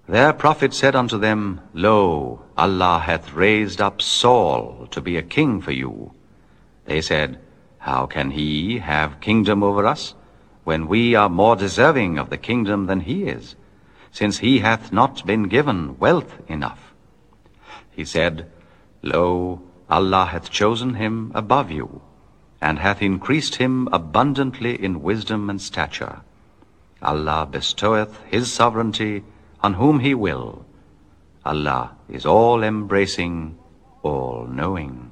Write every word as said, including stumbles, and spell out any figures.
Their prophet said unto them, Lo, Allah hath raised up Saul to be a king for you. They said, How can he have kingdom over us, when we are more deserving of the kingdom than he is, since he hath not been given wealth enough? He said, Lo, Allah hath chosen him above you, and hath increased him abundantly in wisdom and stature. Allah bestoweth his sovereignty on whom he will. Allah is all-embracing, all-knowing.